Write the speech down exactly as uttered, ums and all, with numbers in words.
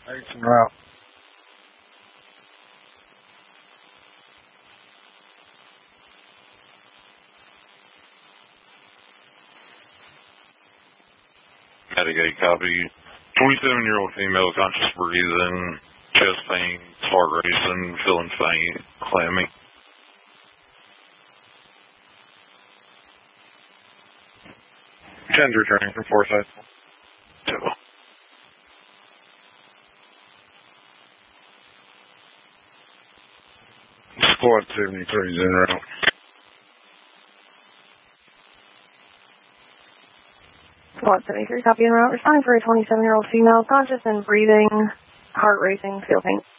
Eight's en route. Medicaid copy. twenty-seven-year-old female, conscious breathing, chest pain, heart racing, feeling faint, clammy. ten's returning from Forsyth. Squad seventy-three is en route. Squad seventy-three, copy en route. Responding for a twenty-seven-year-old female, conscious and breathing, heart racing, feel pain.